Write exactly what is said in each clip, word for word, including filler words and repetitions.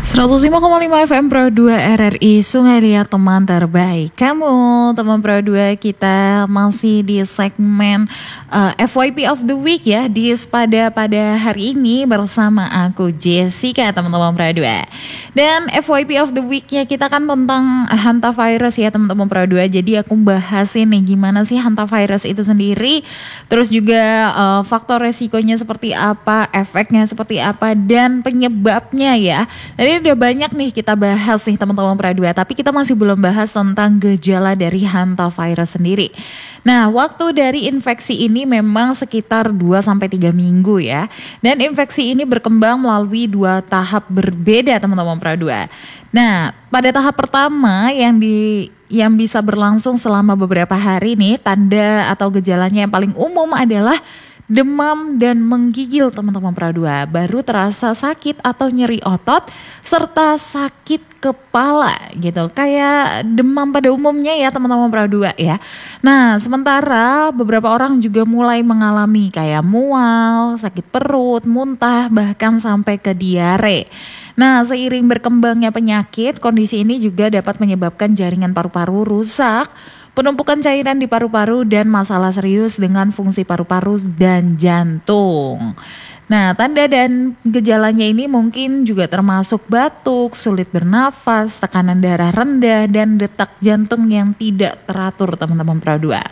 seratus lima koma lima F M Pro dua R R I Sungai Liat, teman terbaik kamu. Teman Pro dua, kita masih di segmen uh, F Y P of the Week ya, di Spada pada hari ini bersama aku Jessica, teman-teman Pro dua. Dan F Y P of the Week-nya kita kan tentang hantavirus ya teman-teman Pro dua. Jadi aku bahasin nih gimana sih hantavirus itu sendiri, terus juga uh, faktor resikonya seperti apa, efeknya seperti apa, dan penyebabnya ya. Jadi udah banyak nih kita bahas nih teman-teman Pro dua, tapi kita masih belum bahas tentang gejala dari hantavirus sendiri. Nah, waktu dari infeksi ini memang sekitar dua sampai tiga minggu ya. Dan infeksi ini berkembang melalui dua tahap berbeda teman-teman Pro dua. Nah, pada tahap pertama yang di yang bisa berlangsung selama beberapa hari nih, tanda atau gejalanya yang paling umum adalah demam dan menggigil teman-teman Pro dua. Baru terasa sakit atau nyeri otot serta sakit kepala gitu. Kayak demam pada umumnya ya teman-teman Pro dua ya. Nah, sementara beberapa orang juga mulai mengalami kayak mual, sakit perut, muntah, bahkan sampai ke diare. Nah, seiring berkembangnya penyakit, kondisi ini juga dapat menyebabkan jaringan paru-paru rusak, penumpukan cairan di paru-paru, dan masalah serius dengan fungsi paru-paru dan jantung. Nah, tanda dan gejalanya ini mungkin juga termasuk batuk, sulit bernafas, tekanan darah rendah, dan detak jantung yang tidak teratur teman-teman Pro dua.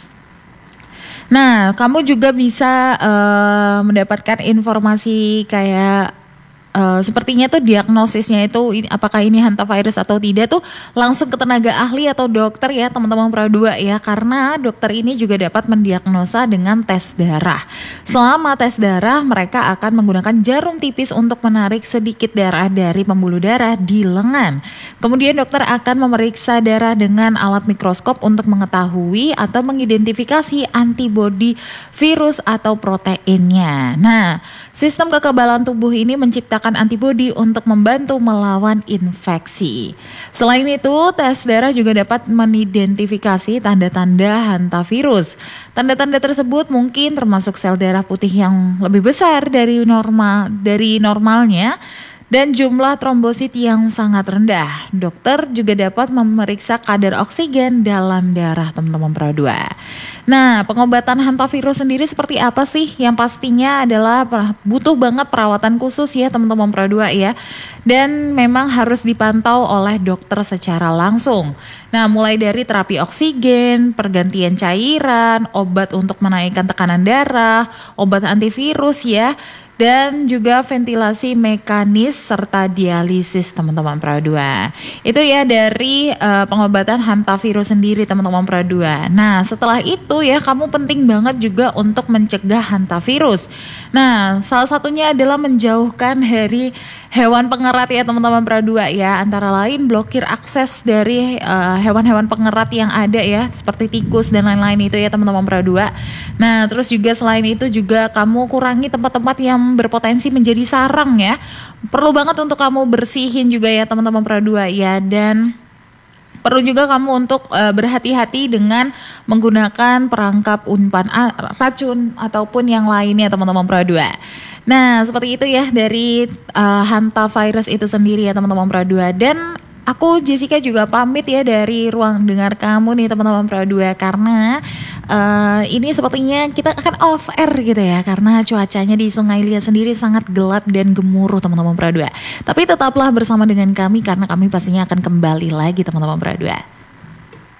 Nah, kamu juga bisa uh, mendapatkan informasi kayak Uh, sepertinya tuh diagnosisnya itu apakah ini hantavirus atau tidak tuh langsung ke tenaga ahli atau dokter ya teman-teman Pro dua ya, karena dokter ini juga dapat mendiagnosa dengan tes darah. Selama tes darah mereka akan menggunakan jarum tipis untuk menarik sedikit darah dari pembuluh darah di lengan. Kemudian dokter akan memeriksa darah dengan alat mikroskop untuk mengetahui atau mengidentifikasi antibodi virus atau proteinnya. Nah, sistem kekebalan tubuh ini menciptakan antibodi untuk membantu melawan infeksi. Selain itu, tes darah juga dapat mengidentifikasi tanda-tanda hantavirus. Tanda-tanda tersebut mungkin termasuk sel darah putih yang lebih besar dari normal dari normalnya dan jumlah trombosit yang sangat rendah. Dokter juga dapat memeriksa kadar oksigen dalam darah teman-teman Pro dua. Nah, pengobatan hantavirus sendiri seperti apa sih? Yang pastinya adalah butuh banget perawatan khusus ya teman-teman Pro dua ya. Dan memang harus dipantau oleh dokter secara langsung. Nah, mulai dari terapi oksigen, pergantian cairan, obat untuk menaikkan tekanan darah, obat antivirus ya, dan juga ventilasi mekanis serta dialisis teman-teman Pro dua. Itu ya dari uh, pengobatan hantavirus sendiri teman-teman Pro dua. Nah, setelah itu ya kamu penting banget juga untuk mencegah hantavirus. Nah, salah satunya adalah menjauhkan dari hewan pengerat ya teman-teman Pro dua ya. Antara lain blokir akses dari uh, hewan-hewan pengerat yang ada ya, seperti tikus dan lain-lain itu ya teman-teman Pro dua. Nah, terus juga selain itu juga kamu kurangi tempat-tempat yang berpotensi menjadi sarang ya. Perlu banget untuk kamu bersihin juga ya teman-teman Pro dua ya. Dan perlu juga kamu untuk uh, berhati-hati dengan menggunakan perangkap umpan racun ataupun yang lainnya teman-teman Pro dua. Nah, seperti itu ya dari uh, hantavirus itu sendiri ya teman-teman Pro dua. Dan aku Jessica juga pamit ya dari ruang dengar kamu nih teman-teman Pro dua, karena uh, ini sepertinya kita akan off air gitu ya, karena cuacanya di Sungai Liat sendiri sangat gelap dan gemuruh teman-teman Pro dua. Tapi tetaplah bersama dengan kami karena kami pastinya akan kembali lagi teman-teman Pro dua.